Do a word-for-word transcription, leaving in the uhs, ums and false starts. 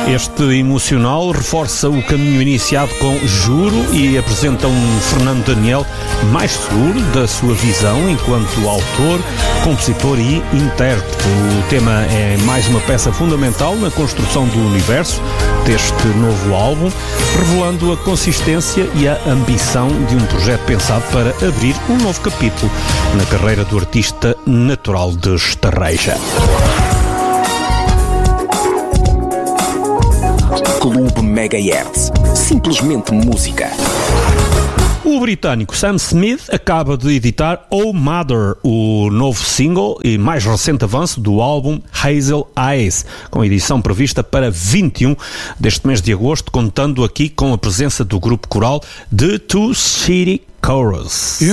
Este emocional reforça o caminho iniciado com Juro e apresenta um Fernando Daniel mais seguro da sua visão enquanto autor, compositor e intérprete. O tema é mais uma peça fundamental na construção do universo deste novo álbum, revelando a consistência e a ambição de um projeto pensado para abrir um novo capítulo na carreira do artista natural de Estarreja. Clube Megahertz. Simplesmente música. O britânico Sam Smith acaba de editar Oh Mother, o novo single e mais recente avanço do álbum Hazel Eyes, com edição prevista para vinte e um deste mês de agosto, contando aqui com a presença do grupo coral The Two City Chorus.